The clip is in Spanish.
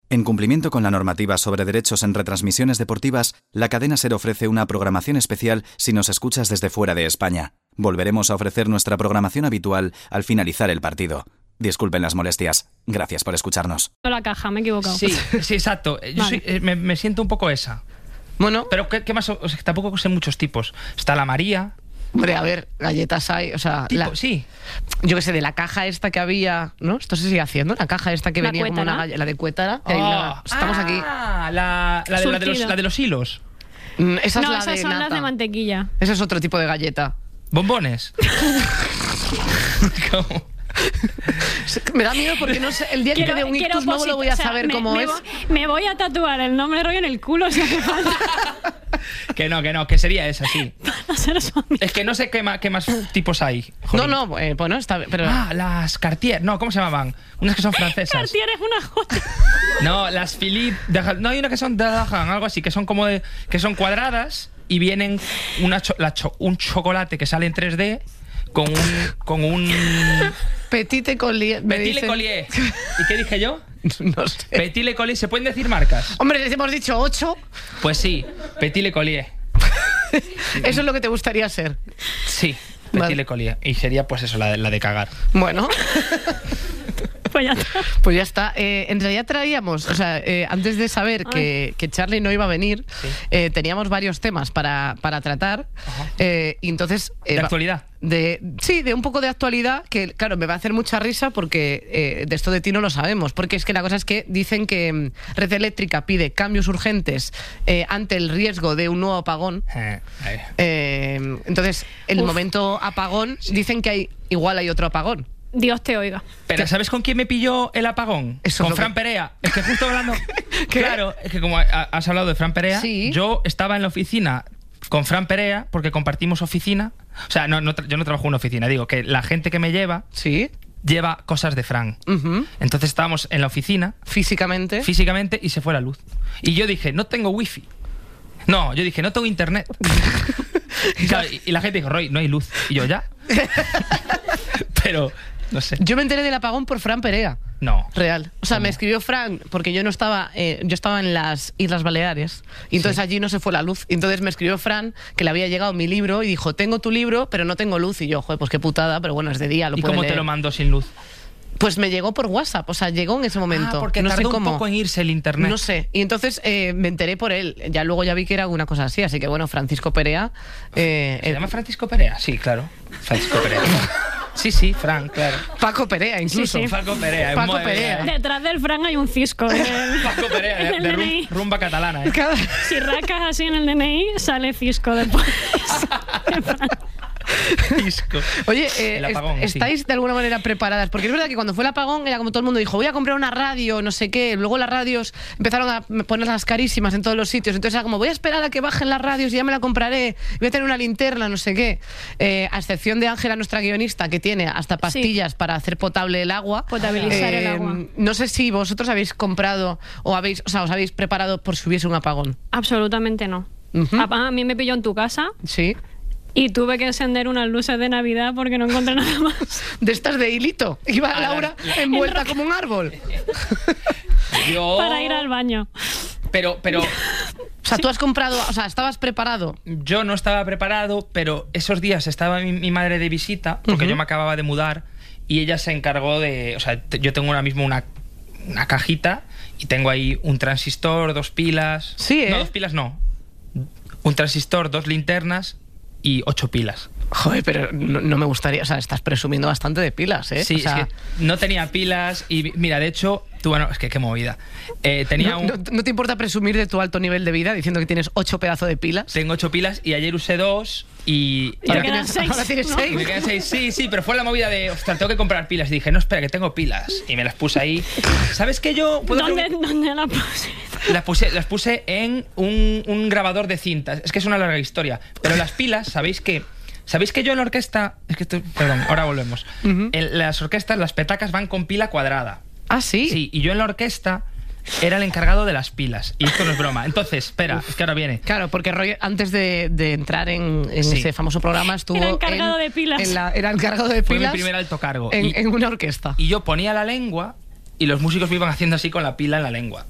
En cumplimiento con la normativa sobre derechos en retransmisiones deportivas, la cadena SER ofrece una programación especial si nos escuchas desde fuera de España. Volveremos a ofrecer nuestra programación habitual al finalizar el partido. Disculpen las molestias. Gracias por escucharnos. La caja, me he equivocado. Sí, exacto. Yo me siento un poco esa. Bueno. Pero ¿qué más? O sea, tampoco sé muchos tipos. Está la María. Hombre, a ver, galletas hay, o sea... Sí. Yo qué sé, de la caja esta que había, ¿no? Esto se sigue haciendo, la caja esta que venía como una galleta, la de Cuétara. Estamos aquí. La de los hilos. Esa es la esas de son nata. las de mantequilla. Ese es otro tipo de galleta. ¿Bombones? ¿Cómo? Me da miedo porque no sé, el día que te dé un ictus no lo voy a saber cómo es. Me voy a tatuar el nombre rollo en el culo si hace falta. Que sería esa, sí. No es que no sé qué más tipos hay. Joder. No, bueno, está pero... las Cartier. No, ¿cómo se llamaban? Unas que son francesas. Cartier es una joya. No, las Philippe... No, hay una que son de Dahan, algo así, que son como que son cuadradas y vienen un chocolate que sale en 3D con un Petit Le Collier. Petit Le Collier. ¿Y qué dije yo? No sé. Petit Le Collier. ¿Se pueden decir marcas? Hombre, les hemos dicho 8. Pues sí, Petit Le Collier. Eso es lo que te gustaría ser. Sí, Petit Le Collier. Y sería pues eso, la de cagar. Bueno. Pues ya está. Pues ya está. En realidad traíamos, o sea, antes de saber que Charlie no iba a venir, sí, teníamos varios temas para tratar. Y entonces... ¿De actualidad? Sí, de un poco de actualidad, que claro, me va a hacer mucha risa porque de esto de ti no lo sabemos. Porque es que la cosa es que dicen que Red Eléctrica pide cambios urgentes ante el riesgo de un nuevo apagón. Entonces, el momento apagón, dicen que igual hay otro apagón. Dios te oiga. Pero ¿sabes con quién me pilló el apagón? Eso con Fran Perea. Es que justo hablando... Claro, es que como has hablado de Fran Perea, sí, yo estaba en la oficina con Fran Perea porque compartimos oficina. O sea, yo no trabajo en una oficina. Digo que la gente que me lleva... Sí. Lleva cosas de Fran. Entonces estábamos en la oficina. Físicamente, y se fue la luz. Y yo dije, no tengo wifi. No, yo dije, no tengo internet. y la gente dijo, Roy, no hay luz. Y yo, ¿ya? Pero... no sé. Yo me enteré del apagón por Fran Perea. No. Real. O sea, ¿cómo? me escribió Fran porque yo no estaba... yo estaba en las Islas Baleares. Y entonces sí, allí no se fue la luz. Y entonces me escribió Fran que le había llegado mi libro y dijo, tengo tu libro, pero no tengo luz. Y yo, joder, pues qué putada, pero bueno, es de día, lo ¿Y puede cómo leer. te lo mandó sin luz? Pues me llegó por WhatsApp, o sea, llegó en ese momento. Porque no tardó sé cómo. un poco en irse el internet. No sé. Y entonces me enteré por él. Ya luego ya vi que era una cosa así. Así que bueno, Francisco Perea... ¿Se llama Francisco Perea? Sí, claro. Francisco Perea. Sí, Fran, claro. Paco Perea, incluso. Sí. Paco Perea. Paco Perea. Detrás del Fran hay un cisco. Paco Perea, en el de DNI. rumba catalana. Si rascas así en el DNI, sale cisco después. Disco. Oye, El apagón, ¿estáis sí, de alguna manera preparadas? Porque es verdad que cuando fue el apagón era como todo el mundo dijo, voy a comprar una radio, no sé qué. Luego las radios empezaron a ponerlas carísimas en todos los sitios. Entonces era como, voy a esperar a que bajen las radios y ya me la compraré. Voy a tener una linterna, no sé qué. A excepción de Ángela, nuestra guionista, que tiene hasta pastillas para hacer potable el agua. Potabilizar el agua. No sé si vosotros habéis comprado o os habéis preparado por si hubiese un apagón. Absolutamente no. A mí me pilló en tu casa. Sí. Y tuve que encender unas luces de Navidad porque no encontré nada más. De estas de hilito. Iba Laura envuelta como un árbol. Para ir al baño. Pero... O sea, tú has comprado... O sea, ¿estabas preparado? Yo no estaba preparado, pero esos días estaba mi madre de visita, porque yo me acababa de mudar, y ella se encargó de... O sea, yo tengo ahora mismo una cajita, y tengo ahí un transistor, 2 pilas... Sí, ¿eh? No, 2 pilas no. Un transistor, 2 linternas... y 8 pilas. Joder, pero no me gustaría... O sea, estás presumiendo bastante de pilas, ¿eh? Sí, o sea, es que no tenía pilas y mira, de hecho... Bueno, es que qué movida. Tenía ¿No te importa presumir de tu alto nivel de vida diciendo que tienes 8 pedazos de pilas? Tengo 8 pilas y ayer usé 2 y... ahora tienes 6. Me quedan 6, sí, pero fue la movida de... Ostras, tengo que comprar pilas. Y dije, no, espera, que tengo pilas. Y me las puse ahí. ¿Sabes qué yo...? ¿Dónde las puse? Las puse en un grabador de cintas. Es que es una larga historia. Pero las pilas, ¿sabéis que yo en la orquesta... Perdón, ahora volvemos. En las orquestas, las petacas van con pila cuadrada. ¿Ah, sí? Sí, y yo en la orquesta era el encargado de las pilas. Y esto no es broma. Entonces, espera, es que ahora viene. Claro, porque Roy, antes de entrar en ese famoso programa, estuvo... Era encargado de pilas. Era encargado de pilas. Fue mi primer alto cargo. En una orquesta. Y yo ponía la lengua y los músicos me iban haciendo así con la pila en la lengua.